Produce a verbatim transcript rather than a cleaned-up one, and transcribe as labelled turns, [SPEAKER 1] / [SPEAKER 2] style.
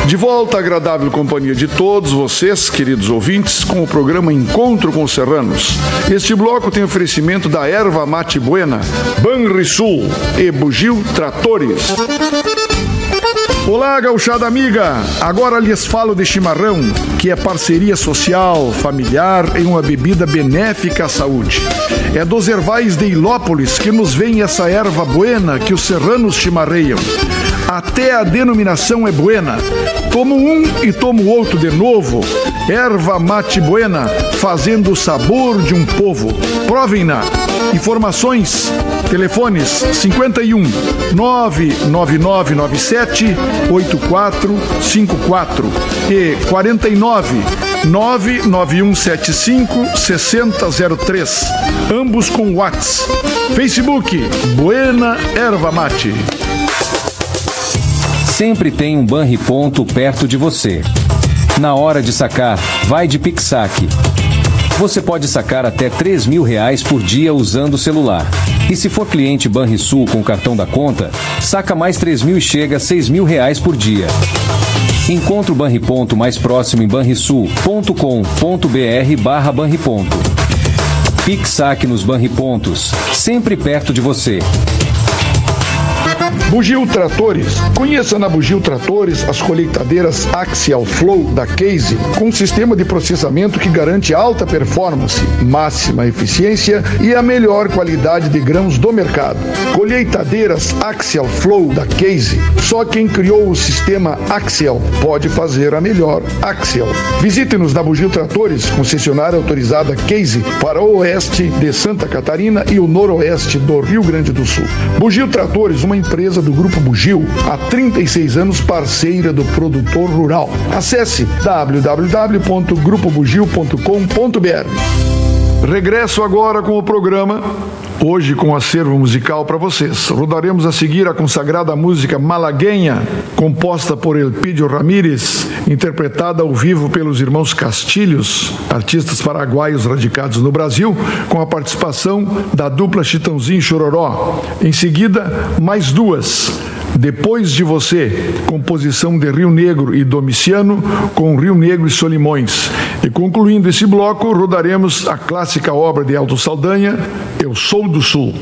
[SPEAKER 1] De volta à agradável companhia de todos vocês, queridos ouvintes, com o programa Encontro com os Serranos. Este bloco tem oferecimento da Erva Mate Buena, Banrisul e Bugio Tratores. Olá, gauchada amiga! Agora lhes falo de chimarrão, que é parceria social, familiar em uma bebida benéfica à saúde. É dos ervais de Ilópolis que nos vem essa erva buena que os serranos chimarreiam. Até a denominação é buena. Tomo um e tomo outro de novo. Erva Mate Buena, fazendo o sabor de um povo. Provem-na. Informações, telefones cinquenta e um, nove nove nove nove sete, oito quatro cinco quatro e quarenta e nove, nove nove um sete cinco, seis zero zero três. Ambos com WhatsApp. Facebook, Buena Erva Mate.
[SPEAKER 2] Sempre tem um Banriponto perto de você. Na hora de sacar, vai de Pixac. Você pode sacar até três mil reais por dia usando o celular. E se for cliente Banrisul com o cartão da conta, saca mais três mil e chega a seis mil reais por dia. Encontre o Banriponto mais próximo em banrisul ponto com ponto br barra Banriponto. Pixac nos Banripontos, sempre perto de você.
[SPEAKER 1] Bugio Tratores. Conheça na Bugio Tratores as colheitadeiras Axial Flow da Case, com um sistema de processamento que garante alta performance, máxima eficiência e a melhor qualidade de grãos do mercado. Colheitadeiras Axial Flow da Case. Só quem criou o sistema Axial pode fazer a melhor Axial. Visite-nos na Bugio Tratores, concessionária autorizada Case para o oeste de Santa Catarina e o noroeste do Rio Grande do Sul. Bugio Tratores, uma empresa do Grupo Bugio, há trinta e seis anos parceira do produtor rural. Acesse w w w ponto grupo bugio ponto com ponto br. Regresso agora com o programa, hoje com um acervo musical para vocês. Rodaremos a seguir a consagrada música Malagueña, composta por Elpidio Ramírez, interpretada ao vivo pelos irmãos Castilhos, artistas paraguaios radicados no Brasil, com a participação da dupla Chitãozinho e Chororó. Em seguida, mais duas. Depois de Você, composição de Rio Negro e Domiciano, com Rio Negro e Solimões. E concluindo esse bloco, rodaremos a clássica obra de Alto Saldanha, Eu Sou do Sul.